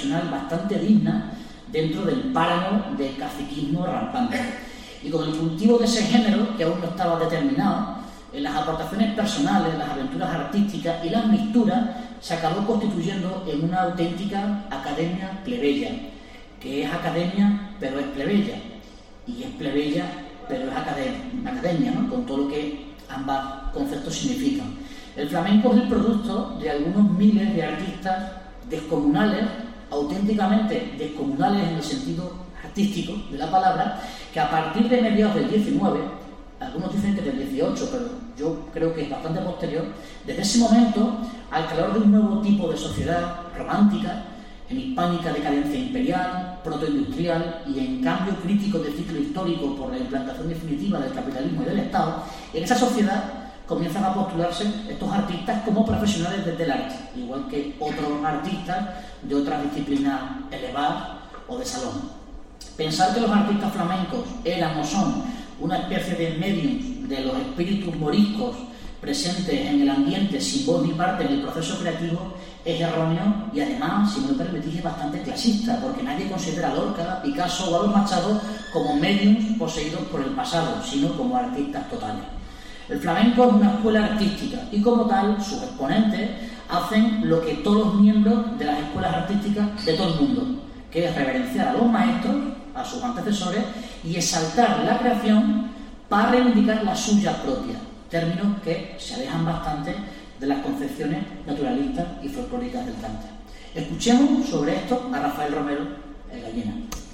profesional bastante digna dentro del páramo del caciquismo rampante. Y con el cultivo de ese género, que aún no estaba determinado, en las aportaciones personales, las aventuras artísticas y las mixturas, se acabó constituyendo en una auténtica academia plebeya, que es academia pero es plebeya, y es plebeya pero es academia, ¿no? Con todo lo que ambos conceptos significan. El flamenco es el producto de algunos miles de artistas descomunales, auténticamente descomunales en el sentido artístico de la palabra, que a partir de mediados del 19, algunos dicen que del 18, pero yo creo que es bastante posterior, desde ese momento, al calor de un nuevo tipo de sociedad romántica, en hispánica decadencia imperial, protoindustrial y en cambio crítico del ciclo histórico por la implantación definitiva del capitalismo y del Estado, en esa sociedad comienzan a postularse estos artistas como profesionales del arte, igual que otros artistas de otras disciplinas elevadas o de salón. Pensar que los artistas flamencos eran o son una especie de mediums de los espíritus moriscos presentes en el ambiente sin voz ni parte en el proceso creativo es erróneo y además, si me lo permitís, es bastante clasista, porque nadie considera a Lorca, Picasso o a los Machado como mediums poseídos por el pasado, sino como artistas totales. El flamenco es una escuela artística y como tal sus exponentes hacen lo que todos los miembros de las escuelas artísticas de todo el mundo, que es reverenciar a los maestros, a sus antecesores y exaltar la creación para reivindicar la suya propia, términos que se alejan bastante de las concepciones naturalistas y folclóricas del cante. Escuchemos sobre esto a Rafael Romero, el Gallina.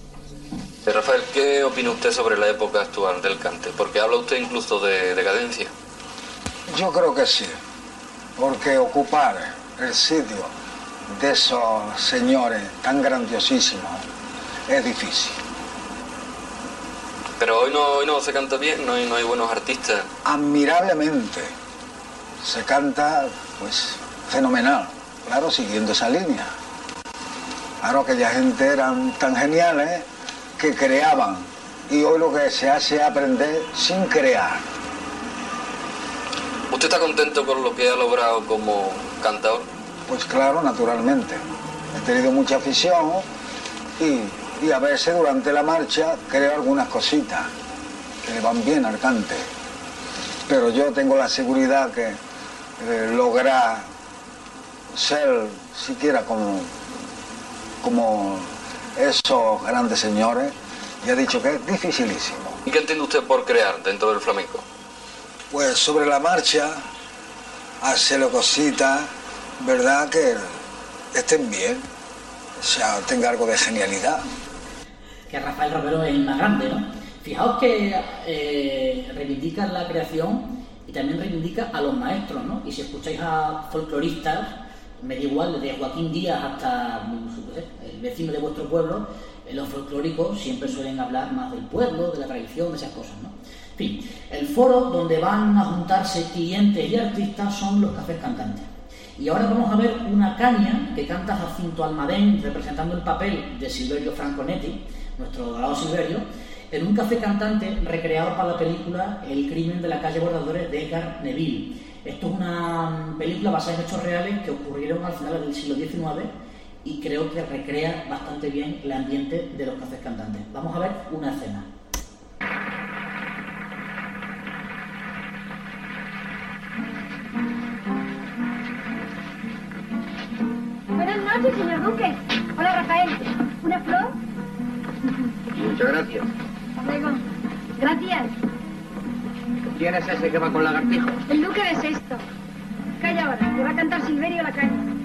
Rafael, ¿qué opina usted sobre la época actual del cante? Porque habla usted incluso de decadencia. Yo creo que sí, porque ocupar el sitio de esos señores tan grandiosísimos es difícil. Pero hoy no se canta bien, no hay buenos artistas. Admirablemente se canta, pues, fenomenal, claro, siguiendo esa línea. Claro, aquella gente eran tan geniales que creaban, y hoy lo que se hace es aprender sin crear. ¿Usted está contento con lo que ha logrado como cantador? Pues claro, naturalmente. He tenido mucha afición y a veces durante la marcha creo algunas cositas que le van bien al cante. Pero yo tengo la seguridad que lograr ser siquiera como esos grandes señores, ya he dicho que es dificilísimo. ¿Y qué entiende usted por crear dentro del flamenco? Pues sobre la marcha, hacerle cositas, ¿verdad? Que estén bien, o sea, tenga algo de genialidad. Que Rafael Romero es el más grande, ¿no? Fijaos que reivindica la creación y también reivindica a los maestros, ¿no? Y si escucháis a folcloristas, me da igual, desde Joaquín Díaz hasta el vecino de vuestro pueblo, los folclóricos siempre suelen hablar más del pueblo, de la tradición, de esas cosas, ¿no? En fin, el foro donde van a juntarse clientes y artistas son los cafés cantantes. Y ahora vamos a ver una caña que canta Jacinto Almadén, representando el papel de Silverio Franconetti, nuestro dorado Silverio, en un café cantante recreado para la película El crimen de la calle Bordadores de Edgar Neville. Esto es una película basada en hechos reales que ocurrieron al final del siglo XIX y creo que recrea bastante bien el ambiente de los cafés cantantes. Vamos a ver una escena. Buenas noches, señor Duque. Hola, Rafael. ¿Una flor? Muchas gracias. Hasta luego. Gracias. ¿Quién es ese que va con lagartijos? El Duque de Sexto. Calla ahora, que va a cantar Silverio la caña.